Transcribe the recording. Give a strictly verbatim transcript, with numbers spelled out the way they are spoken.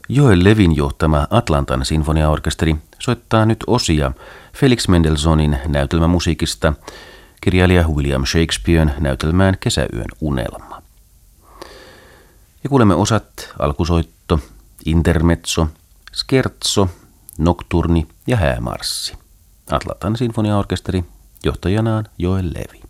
Joel Levin johtama Atlantan sinfoniaorkesteri soittaa nyt osia Felix Mendelssohnin näytelmämusiikista kirjailija William Shakespearen näytelmään Kesäyön unelma. Ja kuulemme osat alkusoitto, intermezzo, scherzo, nocturni ja häämarssi. Atlantan sinfoniaorkesteri, johtajanaan Joel Levin.